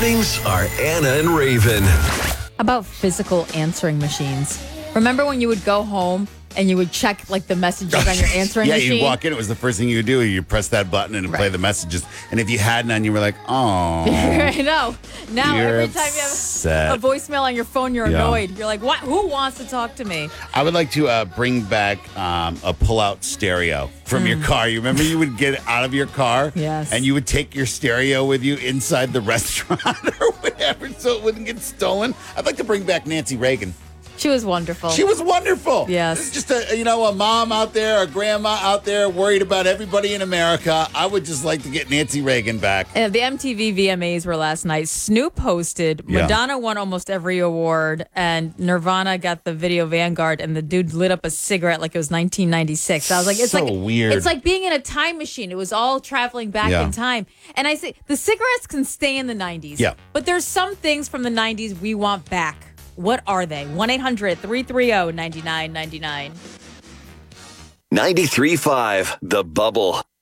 mornings are Anna and Raven. About physical answering machines. Remember when you would go home and you would check like the messages on your answering Yeah, machine? you'd walk in. It was the first thing you would do. You press that button and it'd play the messages. And if you had none, you were like, oh. I know. Now You're every time you upset. have a voicemail on your phone, you're annoyed. You're like, what? Who wants to talk to me? I would like to bring back a pull-out stereo from your car. You remember you would get out of your car? Yes. And you would take your stereo with you inside the restaurant or whatever so it wouldn't get stolen. I'd like to bring back Nancy Reagan. She was wonderful. She was wonderful. Yes. It's just a mom out there, a grandma out there worried about everybody in America. I would just like to get Nancy Reagan back. The MTV VMAs were last night. Snoop hosted. Yeah. Madonna won almost every award. And Nirvana got the Video Vanguard. And the dude lit up a cigarette like it was 1996. I was like, it's So like weird. It's like being in a time machine. It was all traveling back in time. And I say the cigarettes can stay in the 90s. Yeah. But there's some things from the 90s we want back. What are they? 1-800-330-9999. 93.5 The Bubble.